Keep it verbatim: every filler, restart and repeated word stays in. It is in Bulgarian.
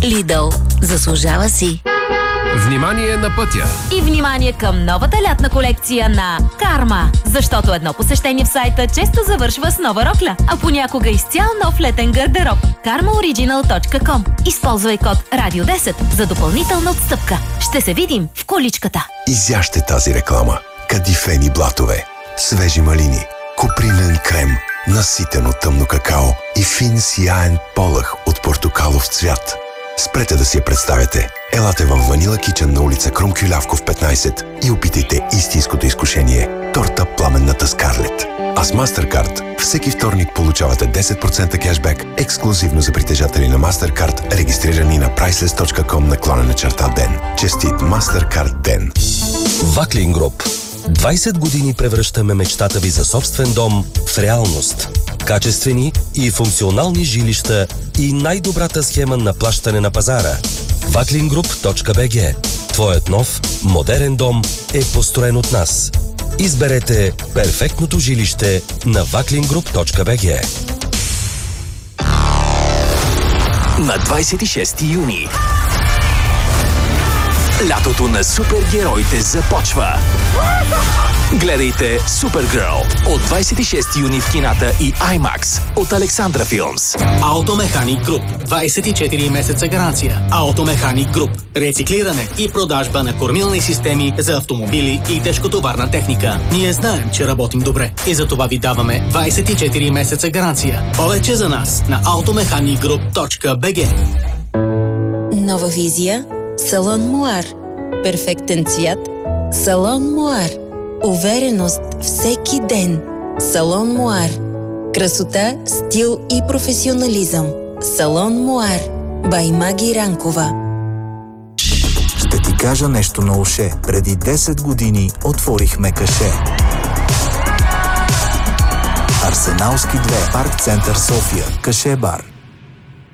Lidl. Заслужава си. Внимание на пътя! И внимание към новата лятна колекция на Карма. Защото едно посещение в сайта често завършва с нова рокля, а понякога изцял нов летен гардероб. карма ориджинал точка ком. Използвай код радио десет за допълнителна отстъпка. Ще се видим в количката. Изяжте тази реклама. Кадифени блатове, свежи малини, купринен крем, наситено тъмно какао и фин сияен полъх от портокалов цвят. Спрете да си я представяте. Елате в Ванила Кичън на улица Крум Кюлявков петнайсет и опитайте истинското изкушение – торта Пламенната Скарлет. А с MasterCard всеки вторник получавате десет процента кешбек ексклюзивно за притежатели на MasterCard, регистрирани на priceless точка ком наклонена черта ден. Честит MasterCard ден! Ваклин Груп. двайсет години превръщаме мечтата ви за собствен дом в реалност. Качествени и функционални жилища и най-добрата схема на плащане на пазара. ваклин груп точка би джи. Твоят нов, модерен дом е построен от нас. Изберете перфектното жилище на ваклин груп точка би джи. На двайсет и шести юни лятото на супергероите започва. Гледайте Супергърл от двайсет и шести юни в кината и IMAX от Александра Филмс. Автомеханик Груп. двайсет и четири месеца гаранция. Автомеханик Груп. Рециклиране и продажба на кормилни системи за автомобили и тежкотоварна техника. Ние знаем, че работим добре и за това ви даваме двайсет и четири месеца гаранция. Повече за нас на автомеханик груп точка би джи. Нова визия. Салон Муар. Перфектен цвят. Салон Муар. Увереност всеки ден. Салон Муар. Красота, стил и професионализъм. Салон Муар. Бай Маги Ранкова. Ще ти кажа нещо на уше. Преди десет години отворихме каше. Арсеналски две. Парк център София. Каше бар.